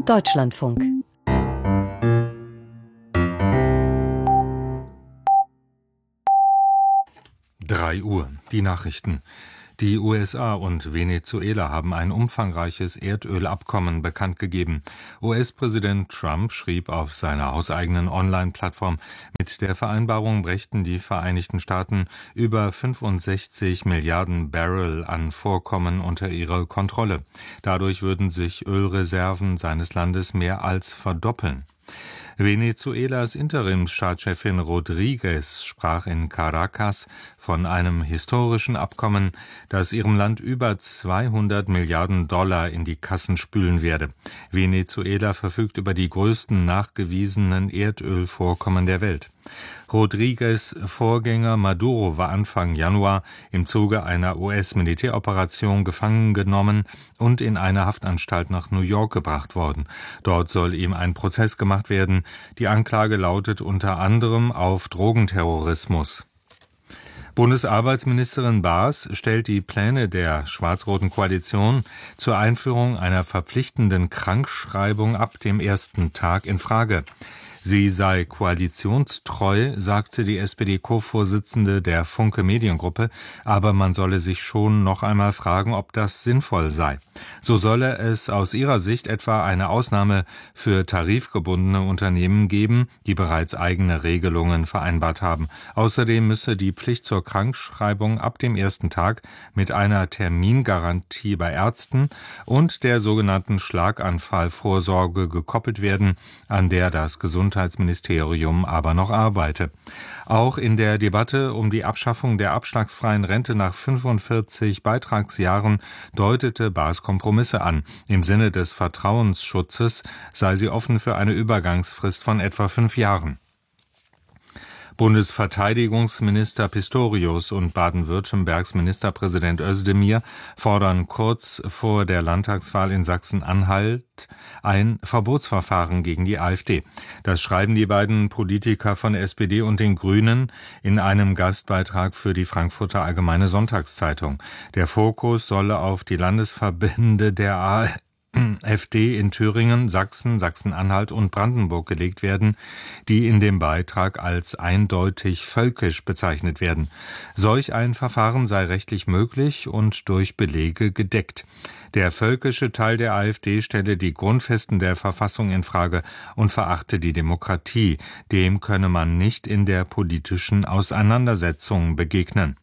Deutschlandfunk. Drei Uhr, die Nachrichten. Die USA und Venezuela haben ein umfangreiches Erdölabkommen bekannt gegeben. US-Präsident Trump schrieb auf seiner hauseigenen Online-Plattform, mit der Vereinbarung brächten die Vereinigten Staaten über 65 Milliarden Barrel an Vorkommen unter ihre Kontrolle. Dadurch würden sich Ölreserven seines Landes mehr als verdoppeln. Venezuelas Interimsstaatschefin Rodríguez sprach in Caracas von einem historischen Abkommen, das ihrem Land über 200 Milliarden Dollar in die Kassen spülen werde. Venezuela verfügt über die größten nachgewiesenen Erdölvorkommen der Welt. Rodríguez' Vorgänger Maduro war Anfang Januar im Zuge einer US-Militäroperation gefangen genommen und in eine Haftanstalt nach New York gebracht worden. Dort soll ihm ein Prozess gemacht werden. Die Anklage lautet unter anderem auf Drogenterrorismus. Bundesarbeitsministerin Baas stellt die Pläne der schwarz-roten Koalition zur Einführung einer verpflichtenden Krankschreibung ab dem ersten Tag in Frage. Sie sei koalitionstreu, sagte die SPD-Co-Vorsitzende der Funke Mediengruppe, aber man solle sich schon noch einmal fragen, ob das sinnvoll sei. So solle es aus ihrer Sicht etwa eine Ausnahme für tarifgebundene Unternehmen geben, die bereits eigene Regelungen vereinbart haben. Außerdem müsse die Pflicht zur Krankschreibung ab dem ersten Tag mit einer Termingarantie bei Ärzten und der sogenannten Schlaganfallvorsorge gekoppelt werden, an der das Gesundheitsministerium aber noch arbeite. Auch in der Debatte um die Abschaffung der abschlagsfreien Rente nach 45 Beitragsjahren deutete Baas Kompromisse an. Im Sinne des Vertrauensschutzes sei sie offen für eine Übergangsfrist von etwa 5 Jahren. Bundesverteidigungsminister Pistorius und Baden-Württembergs Ministerpräsident Özdemir fordern kurz vor der Landtagswahl in Sachsen-Anhalt ein Verbotsverfahren gegen die AfD. Das schreiben die beiden Politiker von SPD und den Grünen in einem Gastbeitrag für die Frankfurter Allgemeine Sonntagszeitung. Der Fokus solle auf die Landesverbände der AfD in Thüringen, Sachsen, Sachsen-Anhalt und Brandenburg gelegt werden, die in dem Beitrag als eindeutig völkisch bezeichnet werden. Solch ein Verfahren sei rechtlich möglich und durch Belege gedeckt. Der völkische Teil der AfD stelle die Grundfesten der Verfassung in Frage und verachte die Demokratie. Dem könne man nicht in der politischen Auseinandersetzung begegnen.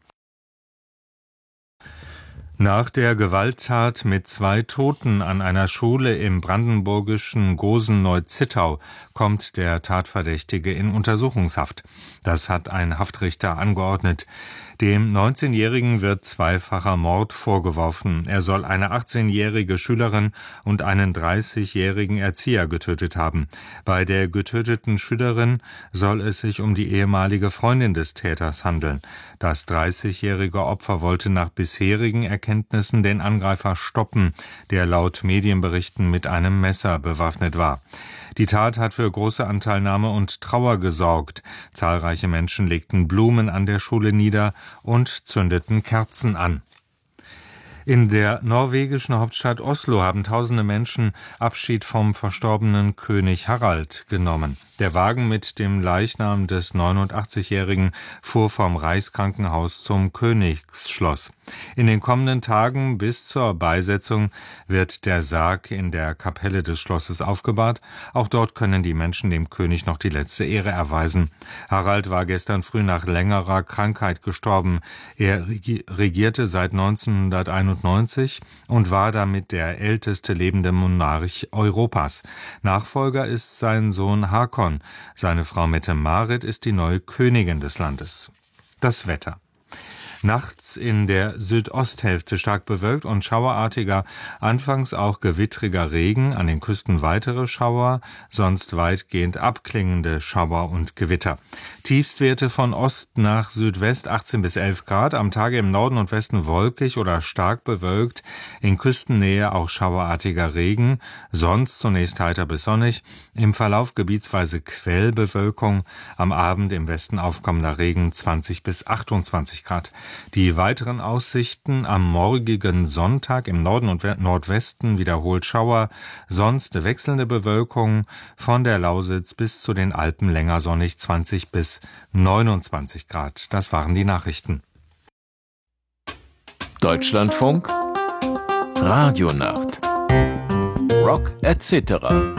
Nach der Gewalttat mit 2 Toten an einer Schule im brandenburgischen Gosen-Neu-Zittau kommt der Tatverdächtige in Untersuchungshaft. Das hat ein Haftrichter angeordnet. Dem 19-Jährigen wird zweifacher Mord vorgeworfen. Er soll eine 18-jährige Schülerin und einen 30-jährigen Erzieher getötet haben. Bei der getöteten Schülerin soll es sich um die ehemalige Freundin des Täters handeln. Das 30-jährige Opfer wollte nach bisherigen Erkenntnissen den Angreifer stoppen, der laut Medienberichten mit einem Messer bewaffnet war. Die Tat hat für große Anteilnahme und Trauer gesorgt. Zahlreiche Menschen legten Blumen an der Schule nieder und zündeten Kerzen an. In der norwegischen Hauptstadt Oslo haben tausende Menschen Abschied vom verstorbenen König Harald genommen. Der Wagen mit dem Leichnam des 89-Jährigen fuhr vom Reichskrankenhaus zum Königsschloss. In den kommenden Tagen bis zur Beisetzung wird der Sarg in der Kapelle des Schlosses aufgebahrt. Auch dort können die Menschen dem König noch die letzte Ehre erweisen. Harald war gestern früh nach längerer Krankheit gestorben. Er regierte seit 1991 und war damit der älteste lebende Monarch Europas. Nachfolger ist sein Sohn Hakon. Seine Frau Mette-Marit ist die neue Königin des Landes. Das Wetter. Nachts in der Südosthälfte stark bewölkt und schauerartiger, anfangs auch gewittriger Regen, an den Küsten weitere Schauer, sonst weitgehend abklingende Schauer und Gewitter. Tiefstwerte von Ost nach Südwest 18 bis 11 Grad, am Tage im Norden und Westen wolkig oder stark bewölkt, in Küstennähe auch schauerartiger Regen, sonst zunächst heiter bis sonnig, im Verlauf gebietsweise Quellbewölkung, am Abend im Westen aufkommender Regen 20 bis 28 Grad. Die weiteren Aussichten: am morgigen Sonntag im Norden und Nordwesten wiederholt Schauer, sonst wechselnde Bewölkung, von der Lausitz bis zu den Alpen länger sonnig, 20 bis 29 Grad. Das waren die Nachrichten. Deutschlandfunk Radionacht Rock etc.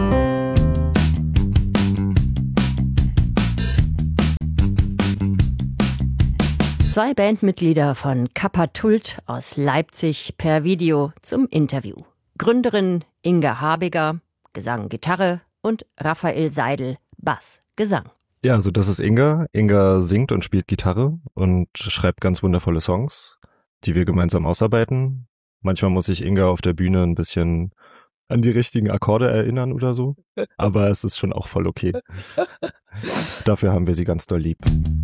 Zwei Bandmitglieder von Kappa-Tult aus Leipzig per Video zum Interview. Gründerin Inga Habiger, Gesang, Gitarre, und Raphael Seidel, Bass, Gesang. Ja, also das ist Inga. Inga singt und spielt Gitarre und schreibt ganz wundervolle Songs, die wir gemeinsam ausarbeiten. Manchmal muss ich Inga auf der Bühne ein bisschen an die richtigen Akkorde erinnern oder so, aber es ist schon auch voll okay. Dafür haben wir sie ganz doll lieb.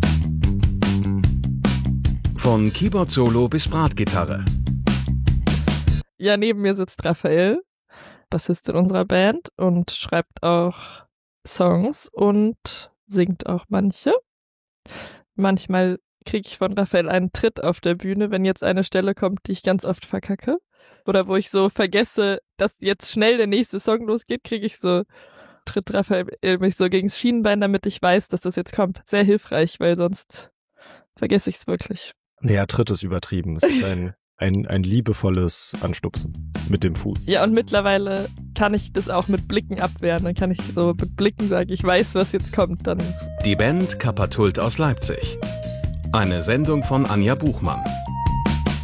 Von Keyboard-Solo bis Bratgitarre. Ja, neben mir sitzt Raphael, Bassist in unserer Band, und schreibt auch Songs und singt auch manche. Manchmal kriege ich von Raphael einen Tritt auf der Bühne, wenn jetzt eine Stelle kommt, die ich ganz oft verkacke. Oder wo ich so vergesse, dass jetzt schnell der nächste Song losgeht, tritt Raphael mich so gegen das Schienenbein, damit ich weiß, dass das jetzt kommt. Sehr hilfreich, weil sonst vergesse ich es wirklich. Naja, Tritt ist übertrieben. Es ist ein liebevolles Anstupsen mit dem Fuß. Ja, und mittlerweile kann ich das auch mit Blicken abwehren. Dann kann ich so mit Blicken sagen, ich weiß, was jetzt kommt. Dann. Die Band Kappa-Tult aus Leipzig. Eine Sendung von Anja Buchmann.